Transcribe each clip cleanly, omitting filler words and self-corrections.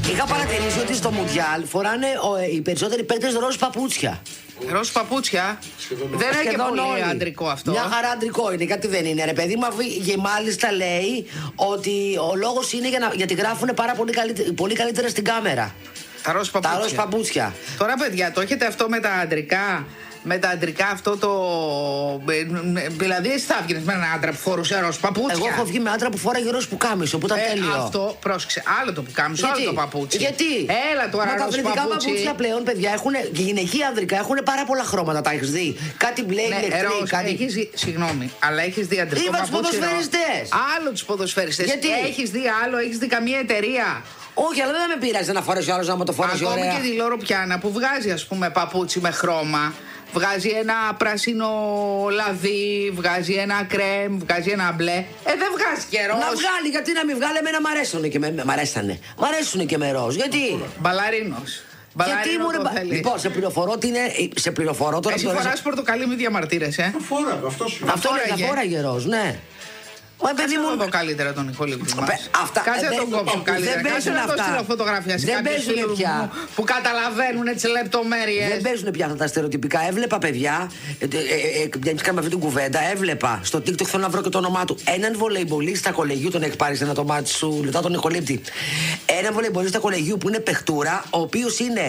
Είχα παρατηρήσει ότι στο Μουντιάλ φοράνε οι περισσότεροι παίκτες ροζ παπούτσια. Ροζ παπούτσια. Δεν είναι και πολύ αντρικό αυτό. Μια χαρά αντρικό είναι, κάτι δεν είναι. Ρε παιδί μου, και μάλιστα λέει ότι ο λόγος είναι γιατί γράφουν πάρα πολύ καλύτερα στην κάμερα. Τα ροζ παπούτσια. Τώρα, παιδιά, το έχετε αυτό με τα αντρικά. Με τα αντρικά αυτό το. Δηλαδή, εσύ θα βγει με έναν άντρα που φορούσε ροζ παπούτσια. Εγώ έχω βγει με άντρα που φοράγε ροζ πουκάμισο, που ήταν τέλειο. Αυτό, πρόσεξε. Άλλο το πουκάμισο, άλλο το παπούτσι. Γιατί? Έλα τώρα, ροζ παπούτσι. Τα παπούτσια πλέον, παιδιά, και γυναικεία ανδρικά έχουν πάρα πολλά χρώματα. Τα έχει δει. Κάτι μπλε, κάτι. Συγγνώμη, αλλά έχει δει αντρικό παπούτσι. Είπα του ποδοσφαιριστές. Άλλο του ποδοσφαιριστές. Γιατί? Έχει δει άλλο, έχει δει καμία εταιρεία. Όχι, αλλά δεν με πειράζει να φορέσει ο άλλο να μου το φορέσει. Ακόμη και τη Λόρο Πιάνα που βγάζει, ας πούμε, παπούτσι με χρώμα. Βγάζει ένα πράσινο λαδί, βγάζει ένα κρέμ, βγάζει ένα μπλε. Δεν βγάζει και ροζ. Να βγάλει, γιατί να μην βγάλει, εμένα μ' αρέσουν και με ροζ. Γιατί? Μπαλαρίνος. Γιατί μου ρε. Λοιπόν, σε πληροφορώ ότι είναι. Σε πληροφορώ τώρα. Εσύ φοράς πορτοκαλί, μη διαμαρτύρεσαι. Αυτό είναι, φόραγε ροζ, ναι. Κάτσε να δω καλύτερα τον ηχολήπτη μας. Κάτσε να τον κόψω καλύτερα. Κάτσε να το στείλω φωτογραφία σε κάποιους φίλους μου που καταλαβαίνουν τις λεπτομέρειες. Δεν παίζουν πια αυτά τα στερεοτυπικά. Έβλεπα παιδιά, μιας κάνουμε αυτή την κουβέντα, έβλεπα στο TikTok, θέλω να βρω και το όνομά του, έναν βολεϊμπολίστα κολεγίου, τον έχει πάρει σε ένα το μάτι σου, λεπτά τον ηχολήπτη. Έναν βολεϊμπολίστα κολεγίου που είναι παιχτούρα, ο οποίος είναι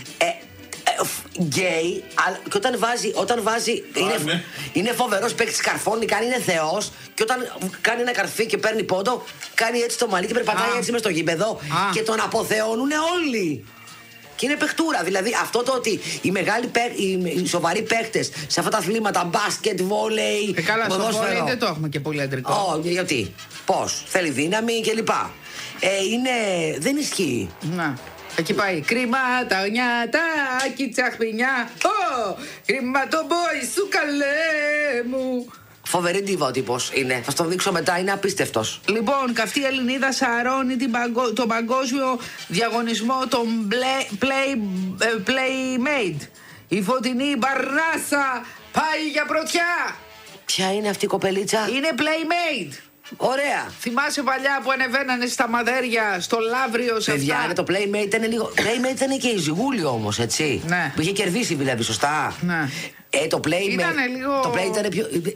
γκέι, και όταν βάζει είναι φοβερός παίκτης, καρφώνει, κάνει, είναι θεός, και όταν κάνει ένα καρφί και παίρνει πόντο, κάνει έτσι το μαλλί και περπατάει έτσι μες στο γήπεδο και τον αποθεώνουνε όλοι. Και είναι παιχτούρα. Δηλαδή αυτό το ότι οι σοβαροί παίκτες σε αυτά τα αθλήματα, μπάσκετ, βόλεϊ, καλά, στο βόλεϊ δεν το έχουμε και πολύ αντρικό. Γιατί? Πώς? Θέλει δύναμη κλπ. Δεν ισχύει. Να. Εκεί πάει. Κρίμα τα νιάτα, τσαχπινιά. Κρίμα το μπόι σου, καλέ μου. Φοβερή ντίβα ο τύπος είναι. Θα στον δείξω μετά, είναι απίστευτος. Λοιπόν, καυτή Ελληνίδα σαρώνει τον παγκόσμιο διαγωνισμό των Playmate. Η φωτεινή Μπαρνάσα πάει για πρωτιά. Ποια είναι αυτή η κοπελίτσα? Είναι Playmate. Ωραία. Θυμάσαι παλιά που ανεβαίνανε στα μαδέρια, στο Λαύριο, σε παιδιά, αυτά. Το Playmate ήταν λίγο. Playmate ήταν και η Ζιγούλη όμως, έτσι. Ναι. Που είχε κερδίσει, δηλαδή, σωστά. Ναι. Το Playmate. Ήτανε λίγο. Το Playmate ήταν πιο.